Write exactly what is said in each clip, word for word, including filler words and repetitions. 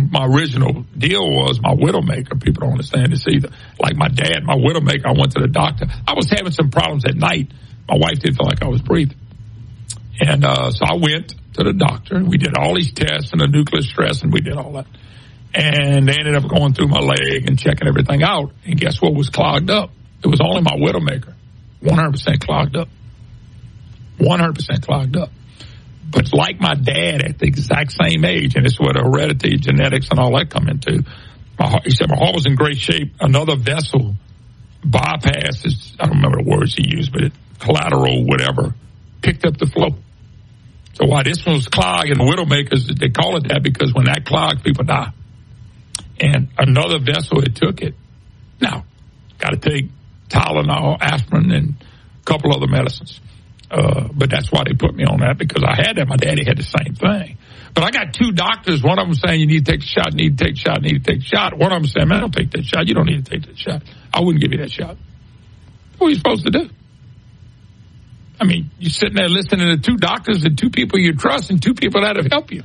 my original deal was my widowmaker. People don't understand this either. Like my dad, my widowmaker, I went to the doctor. I was having some problems at night. My wife didn't feel like I was breathing. And uh, so I went to the doctor. We did all these tests and the nuclear stress, and we did all that. And they ended up going through my leg and checking everything out. And guess what was clogged up? It was only my widowmaker. one hundred percent clogged up. one hundred percent clogged up. But like my dad at the exact same age, and this is where the heredity, genetics, and all that come into, my heart, he said my heart was in great shape. Another vessel bypasses, I don't remember the words he used, but it, collateral, whatever, picked up the flow. So why this one was clogged, and the widowmakers, they call it that because when that clogs, people die. And another vessel, it took it. Now, got to take Tylenol, aspirin, and a couple other medicines. Uh, but that's why they put me on that, because I had that. My daddy had the same thing. But I got two doctors. One of them saying you need to take the shot, need to take the shot, need to take the shot. One of them saying, man, don't take that shot. You don't need to take that shot. I wouldn't give you that shot. What are you supposed to do? I mean, you're sitting there listening to two doctors and two people you trust and two people that have helped you.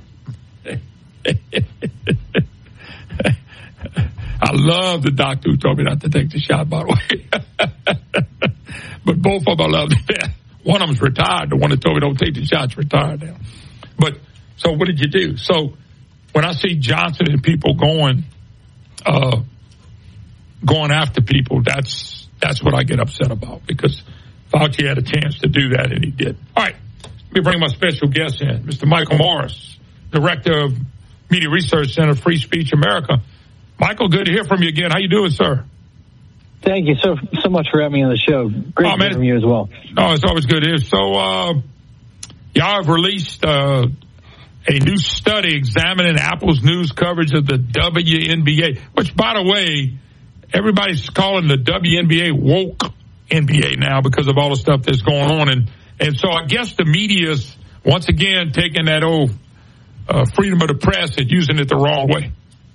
I love the doctor who told me not to take the shot, by the way. But both of them I love to death. One of them's retired. The one that told me don't take the shot's retired now. But, so what did you do? So, when I see Johnson and people going, uh, going after people, that's, that's what I get upset about, because Fauci had a chance to do that, and he did. All right, let me bring my special guest in, Mister Michael Morris, Director of Media Research Center, Free Speech America. Michael, good to hear from you again. How you doing, sir? Thank you so so much for having me on the show. Great oh, to hear from you as well. No, it's always good to hear. So, uh, y'all have released uh, a new study examining Apple's news coverage of the W N B A, which, by the way, everybody's calling the W N B A woke N B A now because of all the stuff that's going on. And, and so I guess the media's, once again, taking that old uh, freedom of the press and using it the wrong way.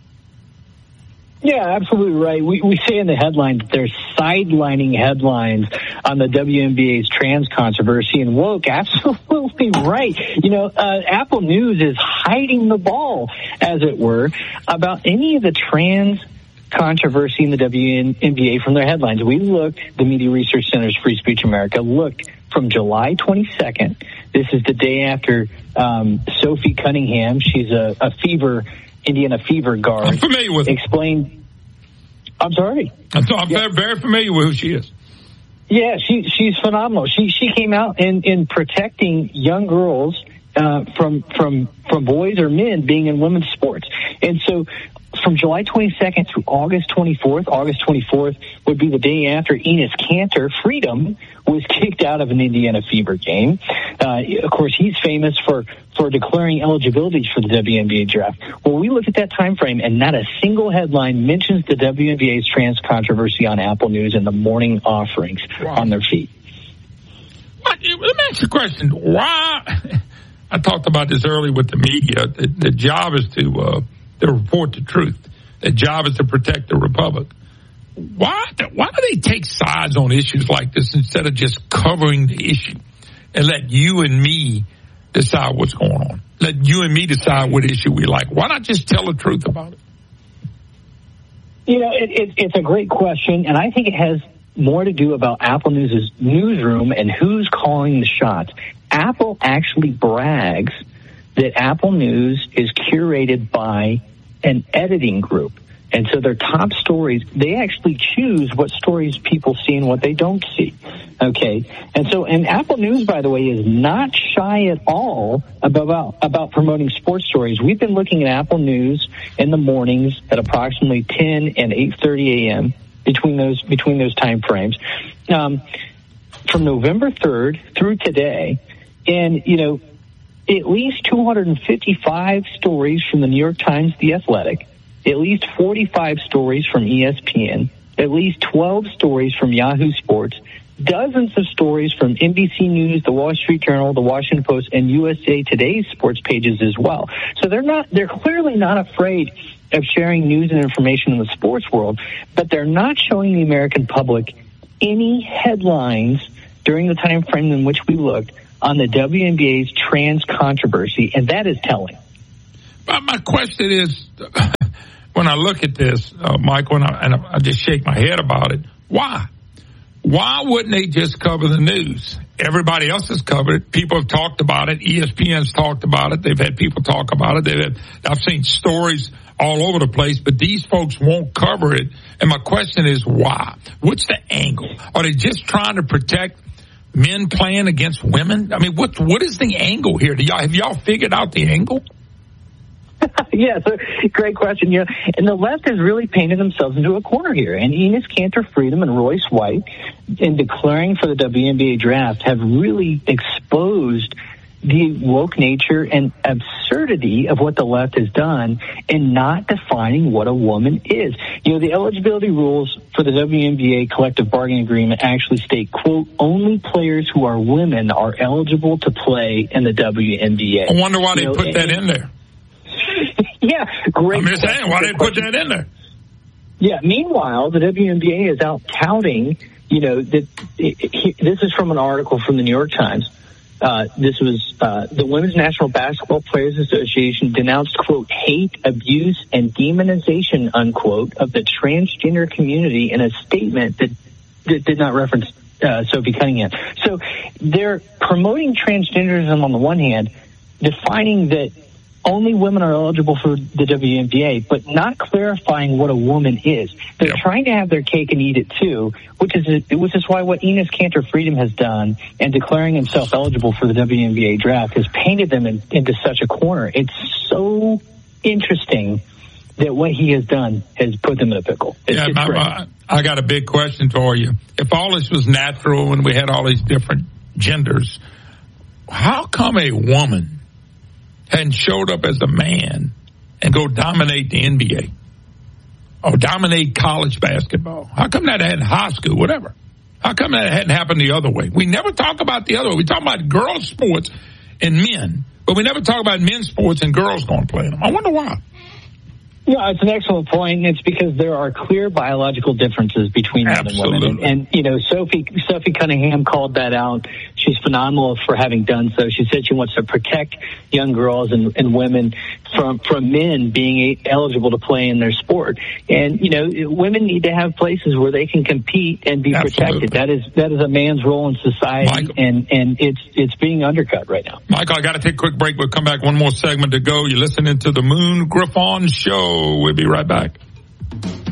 Yeah, absolutely right. We we say in the headlines that they're sidelining headlines on the W N B A's trans controversy, and woke, absolutely right. You know, uh, Apple News is hiding the ball, as it were, about any of the trans controversy in the W N B A from their headlines. We looked, the Media Research Center's Free Speech America looked from July twenty-second. This is the day after um, Sophie Cunningham, she's a, a fever Indiana Fever guard. I'm familiar with her. Explained. I'm sorry. I'm, I'm yeah. very, very familiar with who she is. Yeah, she she's phenomenal. She she came out in, in protecting young girls uh, from from from boys or men being in women's sports, and so from July twenty-second through August twenty-fourth, August twenty-fourth would be the day after Enes Kanter, Freedom, was kicked out of an Indiana Fever game. Uh, of course, he's famous for, for declaring eligibilities for the W N B A draft. Well, we look at that time frame, and not a single headline mentions the W N B A's trans controversy on Apple News and the morning offerings wow. on their feed. What, let me ask you a question. Why? I talked about this earlier with the media. The, the job is to... Uh, to report the truth. Their job is to protect the republic. Why, why do they take sides on issues like this instead of just covering the issue and let you and me decide what's going on? Let you and me decide what issue we like. Why not just tell the truth about it? You know, it, it, it's a great question, and I think it has more to do about Apple News' newsroom and who's calling the shots. Apple actually brags that Apple News is curated by an editing group. And so their top stories, they actually choose what stories people see and what they don't see. Okay. And so, and Apple News, by the way, is not shy at all about, about promoting sports stories. We've been looking at Apple News in the mornings at approximately ten and eight thirty a.m. between those, between those time frames, um, from November third through today. And, you know, at least two hundred fifty-five stories from the New York Times, The Athletic, at least forty-five stories from E S P N, at least twelve stories from Yahoo Sports, dozens of stories from N B C News, The Wall Street Journal, The Washington Post, and U S A Today's sports pages as well. So they're not, they're clearly not afraid of sharing news and information in the sports world, but they're not showing the American public any headlines during the time frame in which we looked on the W N B A's trans controversy, and that is telling. But my question is, when I look at this, uh, Michael, and, I, and I just shake my head about it, why? Why wouldn't they just cover the news? Everybody else has covered it. People have talked about it. E S P N's talked about it. They've had people talk about it. They've had, I've seen stories all over the place, but these folks won't cover it. And my question is, why? What's the angle? Are they just trying to protect men playing against women? I mean, what what is the angle here? Do y'all have y'all figured out the angle? Yeah, so great question. You know, and the left has really painted themselves into a corner here. And Enes Kanter Freedom and Royce White, in declaring for the W N B A draft, have really exposed the woke nature and absurdity of what the left has done in not defining what a woman is. You know, the eligibility rules for the W N B A collective bargaining agreement actually state, quote, only players who are women are eligible to play in the W N B A. I wonder why you they know, put that in there. Yeah, great. I'm just saying, why they put that in there? Yeah, meanwhile, the W N B A is out touting, you know, that it, it, this is from an article from the New York Times. Uh, this was uh, the Women's National Basketball Players Association denounced, quote, hate, abuse, and demonization, unquote, of the transgender community in a statement that, that did not reference uh, Sophie Cunningham. So they're promoting transgenderism on the one hand, defining that only women are eligible for the W N B A, but not clarifying what a woman is. They're yep. trying to have their cake and eat it too, which is which is why what Enes Kanter Freedom has done and declaring himself eligible for the W N B A draft has painted them in, into such a corner. It's so interesting that what he has done has put them in a pickle. It's, yeah, it's my, my, I got a big question for you. If all this was natural and we had all these different genders, how come a woman hadn't showed up as a man and go dominate the N B A or dominate college basketball? How come that hadn't high school, whatever? How come that hadn't happened the other way? We never talk about the other way. We talk about girls' sports and men, but we never talk about men's sports and girls going to play them. I wonder why. Yeah, it's an excellent point. It's because there are clear biological differences between men Absolutely. and women. And, and, you know, Sophie, Sophie Cunningham called that out. She's phenomenal for having done so. She said she wants to protect young girls and, and women from, from men being eligible to play in their sport. And, you know, women need to have places where they can compete and be Absolutely. protected. That is, that is a man's role in society. Michael. And, and it's, it's being undercut right now. Michael, I got to take a quick break. We'll come back. One more segment to go. You're listening to the Moon Griffon Show. We'll be right back.